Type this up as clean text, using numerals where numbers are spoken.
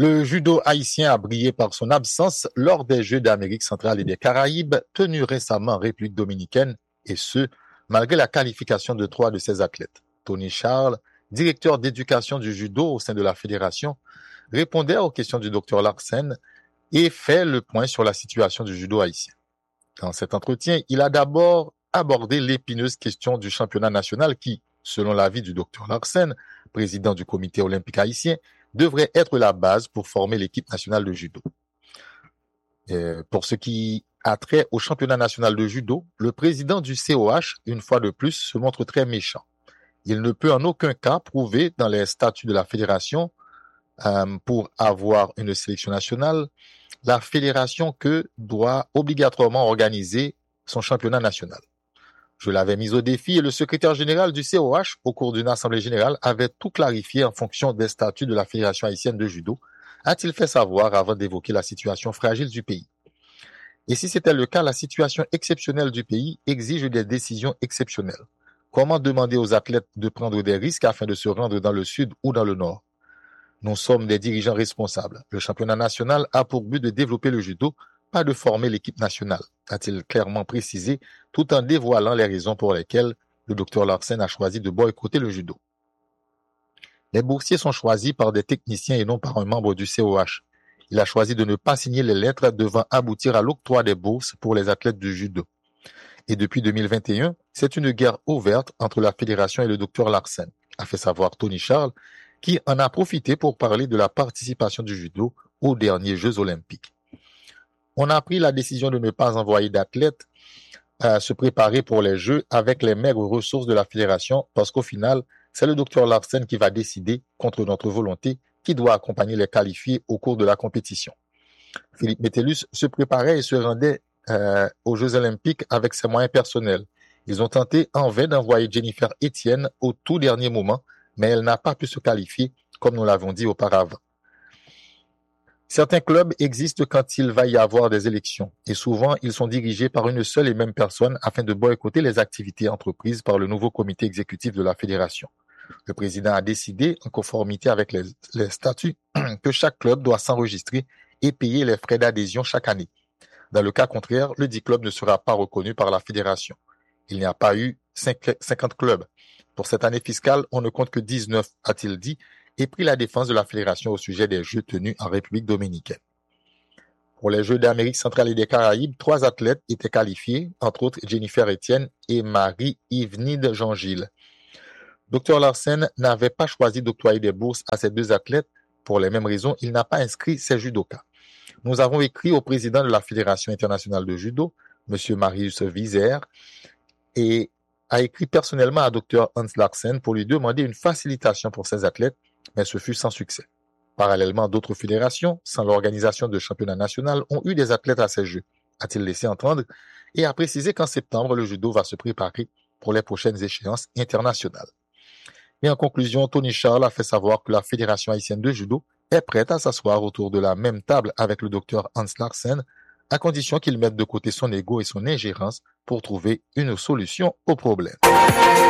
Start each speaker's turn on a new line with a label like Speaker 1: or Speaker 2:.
Speaker 1: Le judo haïtien a brillé par son absence lors des Jeux d'Amérique centrale et des Caraïbes tenus récemment en République dominicaine, et ce, malgré la qualification de 3 de ses athlètes. Tony Charles, directeur d'éducation du judo au sein de la fédération, répondait aux questions du Dr Larsen et fait le point sur la situation du judo haïtien. Dans cet entretien, il a d'abord abordé l'épineuse question du championnat national qui, selon l'avis du Dr Larsen, président du comité olympique haïtien, devrait être la base pour former l'équipe nationale de judo. Pour ce qui a trait au championnat national de judo, le président du COH, une fois de plus, se montre très méchant. Il ne peut en aucun cas prouver dans les statuts de la fédération, pour avoir une sélection nationale, la fédération que doit obligatoirement organiser son championnat national. Je l'avais mis au défi et le secrétaire général du COH, au cours d'une assemblée générale, avait tout clarifié en fonction des statuts de la Fédération haïtienne de judo, a-t-il fait savoir avant d'évoquer la situation fragile du pays. Et si c'était le cas, la situation exceptionnelle du pays exige des décisions exceptionnelles. Comment demander aux athlètes de prendre des risques afin de se rendre dans le sud ou dans le nord? Nous sommes des dirigeants responsables. Le championnat national a pour but de développer le judo, pas de former l'équipe nationale, a-t-il clairement précisé, tout en dévoilant les raisons pour lesquelles le Dr Larsen a choisi de boycotter le judo. Les boursiers sont choisis par des techniciens et non par un membre du COH. Il a choisi de ne pas signer les lettres devant aboutir à l'octroi des bourses pour les athlètes du judo. Et depuis 2021, c'est une guerre ouverte entre la fédération et le Dr Larsen, a fait savoir Tony Charles, qui en a profité pour parler de la participation du judo aux derniers Jeux olympiques. On a pris la décision de ne pas envoyer d'athlètes se préparer pour les Jeux avec les maigres ressources de la fédération parce qu'au final, c'est le Dr Larsen qui va décider, contre notre volonté, qui doit accompagner les qualifiés au cours de la compétition. Philippe Metellus se préparait et se rendait aux Jeux olympiques avec ses moyens personnels. Ils ont tenté en vain d'envoyer Jennifer Etienne au tout dernier moment, mais elle n'a pas pu se qualifier, comme nous l'avons dit auparavant. Certains clubs existent quand il va y avoir des élections, et souvent ils sont dirigés par une seule et même personne afin de boycotter les activités entreprises par le nouveau comité exécutif de la fédération. Le président a décidé, en conformité avec les statuts, que chaque club doit s'enregistrer et payer les frais d'adhésion chaque année. Dans le cas contraire, le dit club ne sera pas reconnu par la fédération. Il n'y a pas eu 50 clubs. Pour cette année fiscale, on ne compte que 19, a-t-il dit, et pris la défense de la fédération au sujet des Jeux tenus en République dominicaine. Pour les Jeux d'Amérique centrale et des Caraïbes, 3 athlètes étaient qualifiés, entre autres Jennifer Etienne et Marie-Yvenide Jean-Gilles. Dr Larsen n'avait pas choisi d'octroyer des bourses à ces 2 athlètes. Pour les mêmes raisons, il n'a pas inscrit ces judokas. Nous avons écrit au président de la Fédération internationale de judo, M. Marius Wieser, et a écrit personnellement à Dr Hans Larsen pour lui demander une facilitation pour ces athlètes, mais ce fut sans succès. Parallèlement, d'autres fédérations, sans l'organisation de championnat national, ont eu des athlètes à ces Jeux, a-t-il laissé entendre, et a précisé qu'en septembre, le judo va se préparer pour les prochaines échéances internationales. Et en conclusion, Tony Charles a fait savoir que la Fédération haïtienne de judo est prête à s'asseoir autour de la même table avec le Dr Hans Larsen, à condition qu'il mette de côté son ego et son ingérence pour trouver une solution au problème.